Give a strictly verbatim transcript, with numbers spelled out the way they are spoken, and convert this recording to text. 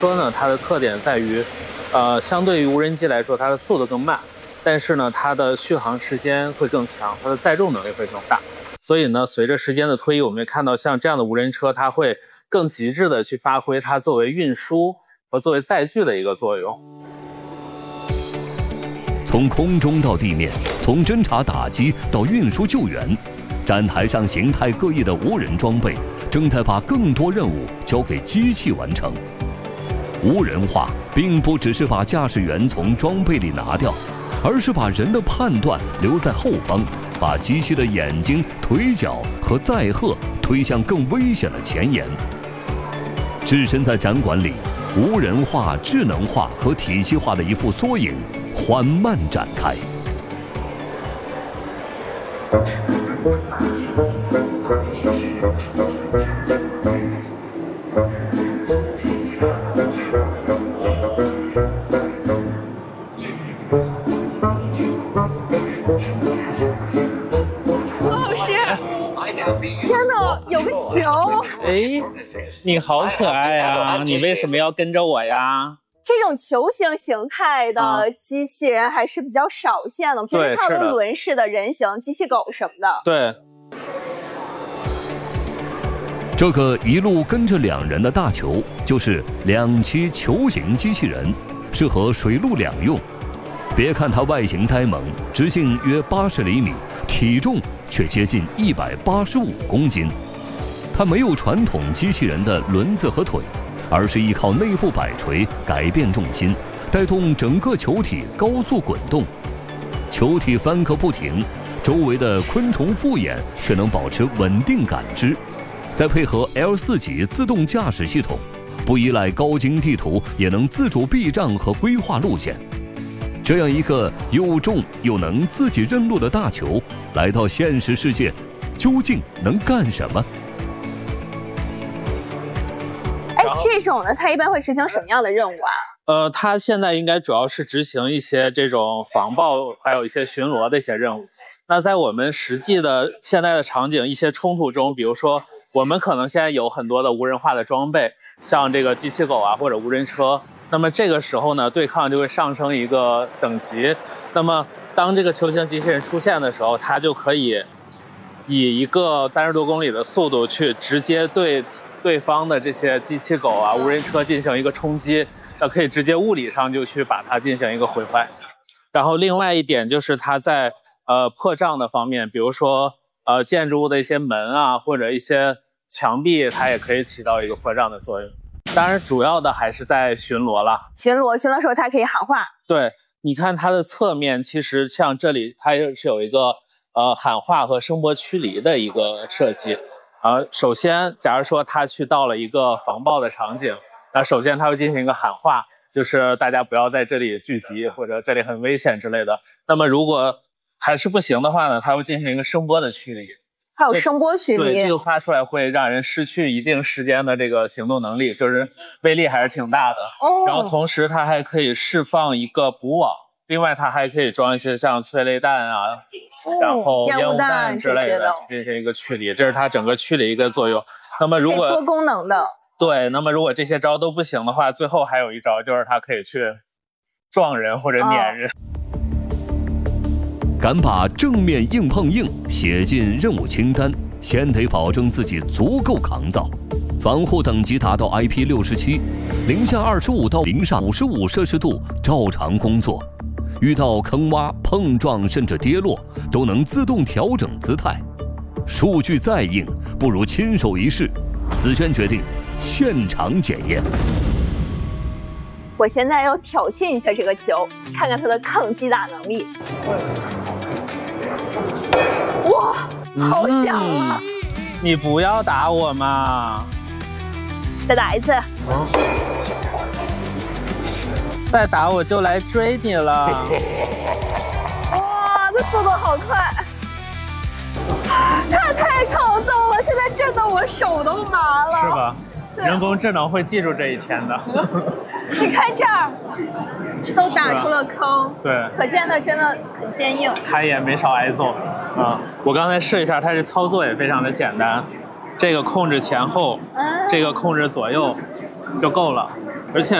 车呢，它的特点在于，呃，相对于无人机来说，它的速度更慢，但是呢，它的续航时间会更强，它的载重能力会更大。所以呢，随着时间的推移，我们也看到像这样的无人车，它会更极致的去发挥它作为运输和作为载具的一个作用。 从空中到地面，从侦察打击到运输救援，站台上形态各异的无人装备正在把更多任务交给机器完成。无人化并不只是把驾驶员从装备里拿掉，而是把人的判断留在后方，把机器的眼睛、腿脚和载荷推向更危险的前沿。置身在展馆里，无人化、智能化和体系化的一幅缩影缓慢展开。 王老师，天哪，有个球！ 哎，你好可爱啊！你为什么要跟着我呀？ 这种球形形态的机器人还是比较少见的，平时看到轮式的人形机器狗什么的。 对。 这个一路跟着两人的大球，就是两栖球形机器人，适合水陆两用。别看它外形呆萌，直径约八十厘米，体重却接近一百八十五公斤。它没有传统机器人的轮子和腿，而是依靠内部摆锤改变重心，带动整个球体高速滚动。球体翻个不停，周围的昆虫复眼却能保持稳定感知。再配合 L 四 级自动驾驶系统，不依赖高精地图，也能自主避障和规划路线。这样一个又重又能自己认路的大球，来到现实世界，究竟能干什么？ 哎，这种呢，它一般会执行什么样的任务啊？ 呃，它现在应该主要是执行一些这种防暴，还有一些巡逻的一些任务。那在我们实际的现在的场景，一些冲突中，比如说我们可能现在有很多的无人化的装备，像这个机器狗啊或者无人车，那么这个时候呢，对抗就会上升一个等级。那么当这个球形机器人出现的时候，它就可以以一个三十多公里的速度去直接对对方的这些机器狗啊无人车进行一个冲击，那可以直接物理上就去把它进行一个毁坏。然后另外一点就是它在呃破障的方面，比如说呃建筑物的一些门啊或者一些墙壁，它也可以起到一个破障的作用。当然主要的还是在巡逻了。 巡逻巡逻时候它可以喊话。 对，你看它的侧面，其实像这里它也是有一个呃喊话和声波驱离的一个设计。呃，首先假如说它去到了一个防暴的场景，那首先它会进行一个喊话，就是大家不要在这里聚集，或者这里很危险之类的。那么如果还是不行的话呢，它会进行一个声波的驱离。 还有声波驱离。 对，这个发出来会让人失去一定时间的这个行动能力，就是威力还是挺大的。哦。然后同时它还可以释放一个捕网，另外它还可以装一些像催泪弹啊，哦、然后烟雾弹之类的进行一个驱离，这是它整个驱离一个作用。那么如果多功能的。 对，那么如果这些招都不行的话，最后还有一招，就是它可以去撞人或者碾人。哦， 敢把正面硬碰硬写进任务清单，先得保证自己足够抗造。防护等级达到 I P 六十七，零下二十五到零上五十五摄氏度照常工作。遇到坑洼、碰撞甚至跌落，都能自动调整姿态。数据再硬，不如亲手一试。子轩决定现场检验。 我现在要挑衅一下这个球，看看它的抗击打能力。哇，好响啊！ 嗯、你不要打我嘛！ 再打一次。 再打我就来追你了。 哇，这速度好快！它太抗造了，现在震得我手都麻了。 是吧？人工智能会记住这一天的。 你看这儿，都打出了坑， 对， 可见它真的很坚硬。 它也没少挨揍啊！我刚才试一下，它这操作也非常的简单，这个控制前后，嗯、这个控制左右就够了。 而且